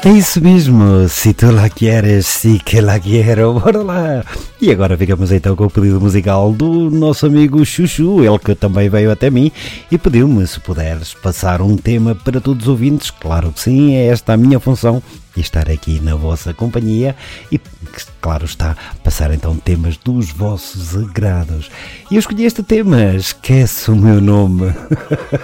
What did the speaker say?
É isso mesmo, se tu la queres, si que la quiero, bora lá! E agora ficamos então com o pedido musical do nosso amigo Chuchu, ele que também veio até mim e pediu-me se puderes passar um tema para todos os ouvintes. Claro que sim, é esta a minha função e estar aqui na vossa companhia e, claro está, passar então temas dos vossos agrados. E eu escolhi este tema, Esquece o Meu Nome.